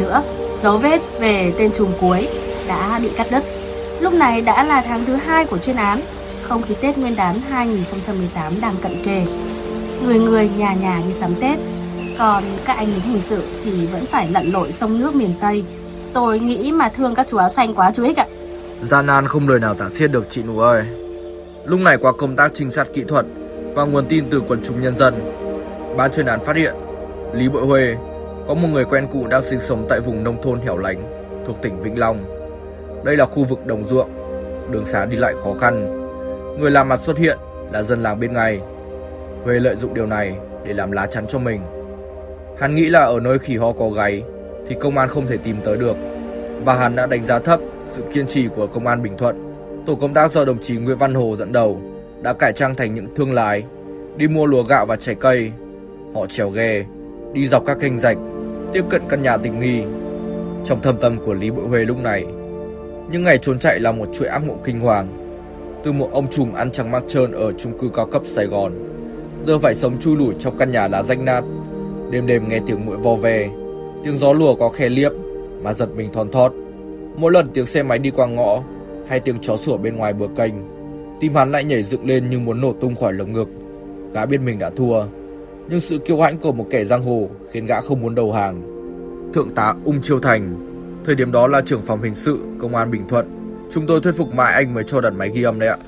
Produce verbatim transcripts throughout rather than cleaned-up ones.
nữa, dấu vết về tên trùm cuối đã bị cắt đứt. Lúc này đã là tháng thứ hai của chuyên án, không khí Tết Nguyên đán hai nghìn không trăm mười tám đang cận kề. Người người nhà nhà đi sắm Tết, còn các anh lính hình sự thì vẫn phải lặn lội sông nước miền Tây. Tôi nghĩ mà thương các chú áo xanh quá chú Ích ạ. Gian nan không lời nào tả xiết được chị Nụ ơi. Lúc này qua công tác trinh sát kỹ thuật và nguồn tin từ quần chúng nhân dân, ban chuyên án phát hiện Lý Bội Huê có một người quen cũ đang sinh sống tại vùng nông thôn hẻo lánh thuộc tỉnh Vĩnh Long. Đây là khu vực đồng ruộng, đường xá đi lại khó khăn. Người làm mặt xuất hiện là dân làng bên ngay. Huê lợi dụng điều này để làm lá chắn cho mình. Hắn nghĩ là ở nơi khỉ ho có gáy thì công an không thể tìm tới được, và hắn đã đánh giá thấp sự kiên trì của công an Bình Thuận. Tổ công tác do đồng chí Nguyễn Văn Hồ dẫn đầu đã cải trang thành những thương lái, đi mua lúa gạo và trái cây. Họ trèo ghe, đi dọc các kênh rạch, tiếp cận căn nhà tình nghi. Trong thâm tâm của Lý Bội Huê lúc này, những ngày trốn chạy là một chuỗi ác mộng kinh hoàng. Từ một ông trùm ăn trắng mắt trơn ở chung cư cao cấp Sài Gòn, giờ phải sống chui lủi trong căn nhà lá rách nát. Đêm đêm nghe tiếng muỗi vo ve, tiếng gió lùa có khe liếp mà giật mình thon thót. Mỗi lần tiếng xe máy đi qua ngõ hay tiếng chó sủa bên ngoài bờ kênh, tim hắn lại nhảy dựng lên như muốn nổ tung khỏi lồng ngực. Gã biết mình đã thua, nhưng sự kiêu hãnh của một kẻ giang hồ khiến gã không muốn đầu hàng. Thượng tá Ung Chiêu Thành, thời điểm đó là trưởng phòng hình sự công an Bình Thuận, chúng tôi thuyết phục mãi anh mới cho đặt máy ghi âm đấy ạ.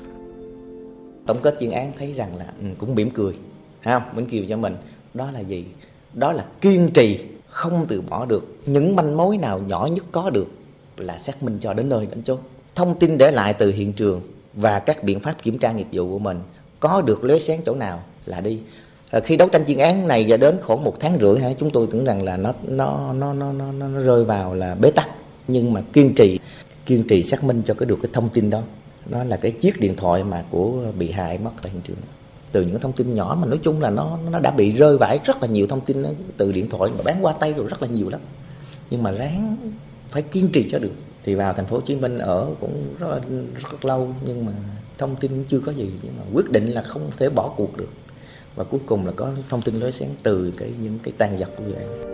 Tổng kết chuyên án thấy rằng là ừ, cũng mỉm cười, ha, mỉm cười cho mình. Đó là gì? Đó là kiên trì, không từ bỏ được những manh mối nào nhỏ nhất có được là xác minh cho đến nơi đến chốn. Thông tin để lại từ hiện trường và các biện pháp kiểm tra nghiệp vụ của mình có được lóe sáng chỗ nào là đi. À, khi đấu tranh chuyên án này và đến khoảng một tháng rưỡi, ha, chúng tôi tưởng rằng là nó nó nó nó nó, nó rơi vào là bế tắc, nhưng mà kiên trì kiên trì xác minh cho cái được cái thông tin đó. Nó là cái chiếc điện thoại mà của bị hại mất tại hiện trường. Từ những thông tin nhỏ mà nói chung là nó nó đã bị rơi vãi rất là nhiều thông tin đó, từ điện thoại mà bán qua tay rồi rất là nhiều lắm. Nhưng mà ráng phải kiên trì cho được. Thì vào thành phố Hồ Chí Minh ở cũng rất, là, rất lâu, nhưng mà thông tin chưa có gì, nhưng mà quyết định là không thể bỏ cuộc được. Và cuối cùng là có thông tin lóe sáng từ cái những cái tàn vật của vụ án.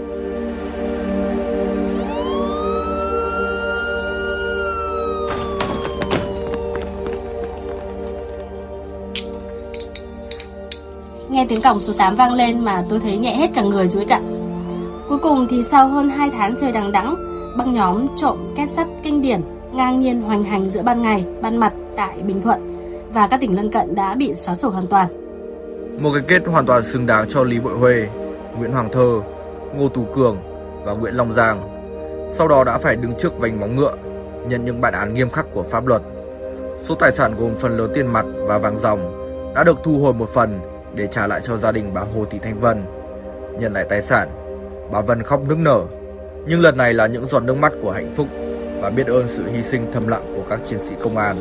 Nghe tiếng còng số tám vang lên mà tôi thấy nhẹ hết cả người chú ấy ạ. Cuối cùng thì sau hơn hai tháng trời đằng đẵng, băng nhóm trộm két sắt kinh điển ngang nhiên hoành hành giữa ban ngày, ban mặt tại Bình Thuận và các tỉnh lân cận đã bị xóa sổ hoàn toàn. Một cái kết hoàn toàn xứng đáng cho Lý Bội Huê, Nguyễn Hoàng Thơ, Ngô Tú Cường và Nguyễn Long Giang. Sau đó đã phải đứng trước vành móng ngựa, nhận những bản án nghiêm khắc của pháp luật. Số tài sản gồm phần lớn tiền mặt và vàng ròng đã được thu hồi một phần để trả lại cho gia đình bà Hồ Thị Thanh Vân. Nhận lại tài sản, bà Vân khóc nức nở, nhưng lần này là những giọt nước mắt của hạnh phúc và biết ơn sự hy sinh thầm lặng của các chiến sĩ công an.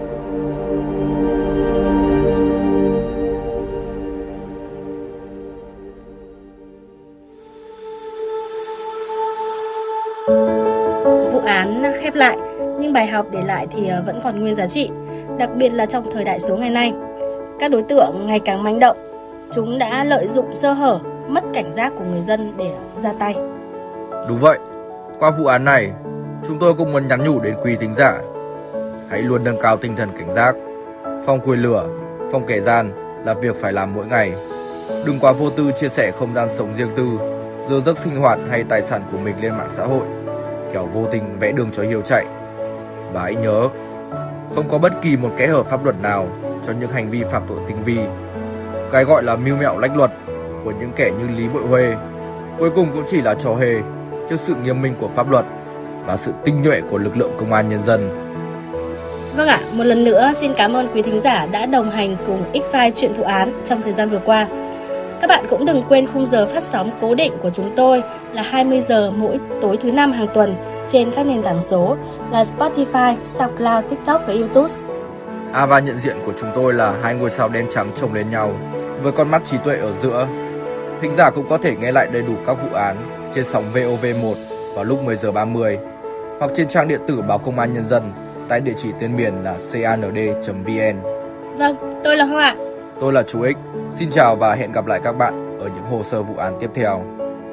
Vụ án khép lại, nhưng bài học để lại thì vẫn còn nguyên giá trị, đặc biệt là trong thời đại số ngày nay. Các đối tượng ngày càng manh động, chúng đã lợi dụng sơ hở, mất cảnh giác của người dân để ra tay. Đúng vậy, qua vụ án này, chúng tôi cũng muốn nhắn nhủ đến quý thính giả. Hãy luôn nâng cao tinh thần cảnh giác. Phòng củi lửa, phòng kẻ gian là việc phải làm mỗi ngày. Đừng quá vô tư chia sẻ không gian sống riêng tư, giờ giấc sinh hoạt hay tài sản của mình lên mạng xã hội, kẻo vô tình vẽ đường cho hiếu chạy. Và hãy nhớ, không có bất kỳ một kẽ hở pháp luật nào cho những hành vi phạm tội tinh vi. Cái gọi là mưu mẹo lách luật của những kẻ như Lý Bội Huê cuối cùng cũng chỉ là trò hề trước sự nghiêm minh của pháp luật và sự tinh nhuệ của lực lượng công an nhân dân. Vâng ạ, một lần nữa xin cảm ơn quý thính giả đã đồng hành cùng X-File chuyện vụ án trong thời gian vừa qua. Các bạn cũng đừng quên khung giờ phát sóng cố định của chúng tôi là hai mươi giờ mỗi tối thứ năm hàng tuần trên các nền tảng số là Spotify, SoundCloud, TikTok và YouTube. À, và nhận diện của chúng tôi là hai ngôi sao đen trắng chồng lên nhau với con mắt trí tuệ ở giữa. Thính giả cũng có thể nghe lại đầy đủ các vụ án trên sóng vê o vê một vào lúc mười giờ ba mươi hoặc trên trang điện tử báo Công an Nhân dân tại địa chỉ tên miền là cand chấm vn. Vâng, tôi là Hoa. Tôi là chú X. Xin chào và hẹn gặp lại các bạn ở những hồ sơ vụ án tiếp theo.